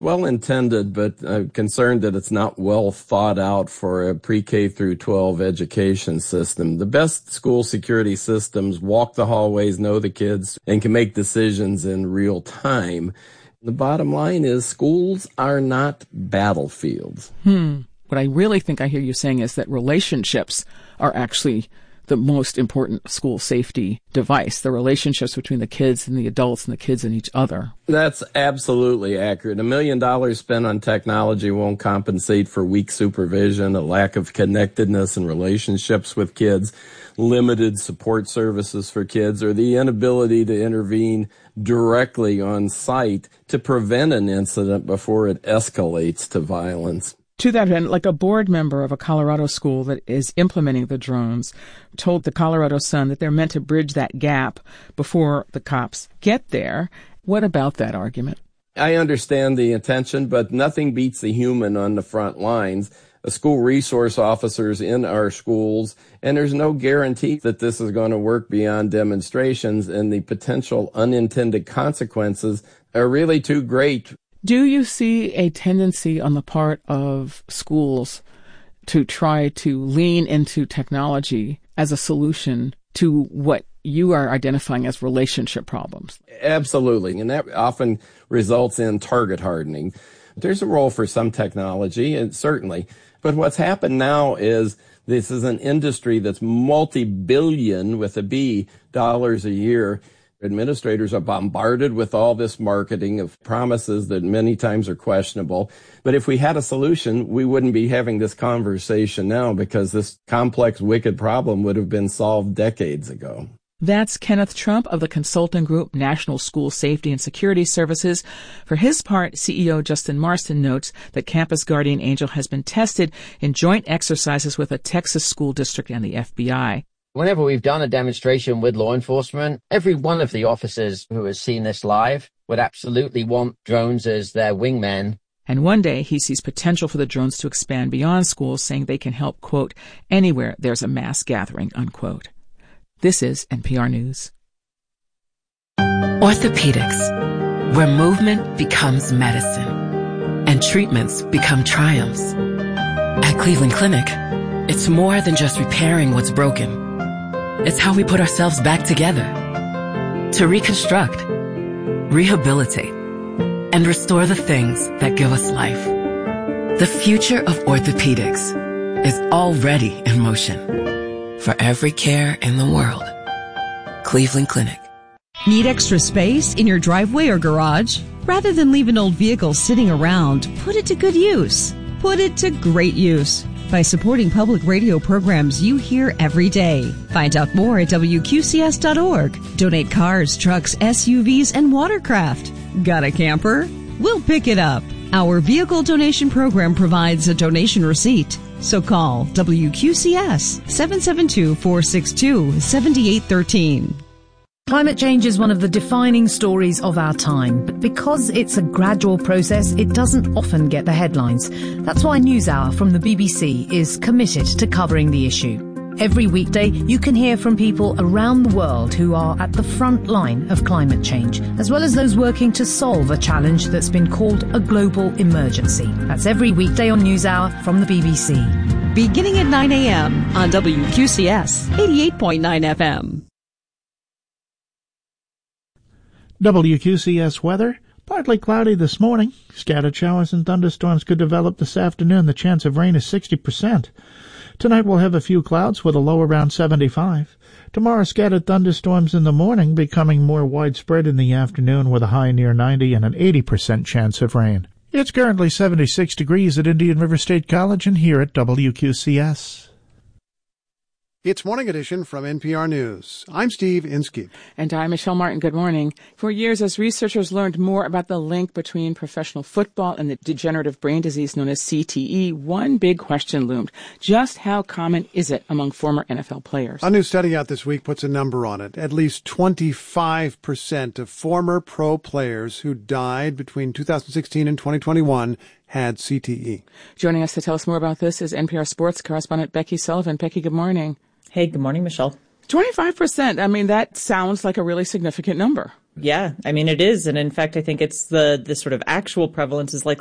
Well intended, but I'm concerned that it's not well thought out for a pre-K through 12 education system. The best school security systems walk the hallways, know the kids, and can make decisions in real time. The bottom line is schools are not battlefields. What I really think I hear you saying is that relationships are actually the most important school safety device, the relationships between the kids and the adults and the kids and each other. That's absolutely accurate. $1 million spent on technology won't compensate for weak supervision, a lack of connectedness and relationships with kids, limited support services for kids, or the inability to intervene directly on site to prevent an incident before it escalates to violence. To that end, like a board member of a Colorado school that is implementing the drones told the Colorado Sun that they're meant to bridge that gap before the cops get there. What about that argument? I understand the intention, but nothing beats the human on the front lines. School resource officers in our schools, and there's no guarantee that this is going to work beyond demonstrations, and the potential unintended consequences are really too great. Do you see a tendency on the part of schools to try to lean into technology as a solution to what you are identifying as relationship problems? Absolutely, and that often results in target hardening. There's a role for some technology, and certainly, but what's happened now is this is an industry that's multi-billion, with a B, dollars a year. Administrators are bombarded with all this marketing of promises that many times are questionable. But if we had a solution, we wouldn't be having this conversation now, because this complex, wicked problem would have been solved decades ago. That's Kenneth Trump of the consulting group National School Safety and Security Services. For his part, CEO Justin Marston notes that Campus Guardian Angel has been tested in joint exercises with a Texas school district and the FBI. Whenever we've done a demonstration with law enforcement, every one of the officers who has seen this live would absolutely want drones as their wingmen. And one day he sees potential for the drones to expand beyond schools, saying they can help, quote, anywhere there's a mass gathering, unquote. This is NPR News. Orthopedics, where movement becomes medicine and treatments become triumphs. At Cleveland Clinic, it's more than just repairing what's broken. It's how we put ourselves back together to reconstruct, rehabilitate, and restore the things that give us life. The future of orthopedics is already in motion. For every care in the world, Cleveland Clinic. Need extra space in your driveway or garage? Rather than leave an old vehicle sitting around, put it to good use. Put it to great use by supporting public radio programs you hear every day. Find out more at WQCS.org. Donate cars, trucks, SUVs, and watercraft. Got a camper? We'll pick it up. Our vehicle donation program provides a donation receipt. So call WQCS 772-462-7813. Climate change is one of the defining stories of our time, but because it's a gradual process, it doesn't often get the headlines. That's why NewsHour from the BBC is committed to covering the issue. Every weekday, you can hear from people around the world who are at the front line of climate change, as well as those working to solve a challenge that's been called a global emergency. That's every weekday on NewsHour from the BBC. Beginning at 9 a.m. on WQCS 88.9 FM. WQCS weather, partly cloudy this morning. Scattered showers and thunderstorms could develop this afternoon. The chance of rain is 60%. Tonight we'll have a few clouds with a low around 75. Tomorrow, scattered thunderstorms in the morning, becoming more widespread in the afternoon with a high near 90 and an 80% chance of rain. It's currently 76 degrees at Indian River State College and here at WQCS. It's Morning Edition from NPR News. I'm Steve Inskeep. And I'm Michelle Martin. Good morning. For years, as researchers learned more about the link between professional football and the degenerative brain disease known as CTE, one big question loomed. Just how common is it among former NFL players? A new study out this week puts a number on it. At least 25% of former pro players who died between 2016 and 2021 had CTE. Joining us to tell us more about this is NPR sports correspondent Becky Sullivan. Becky, good morning. Hey, good morning, Michelle. 25%. I mean, that sounds like a really significant number. Yeah, I mean, it is. And in fact, I think it's the sort of actual prevalence is likely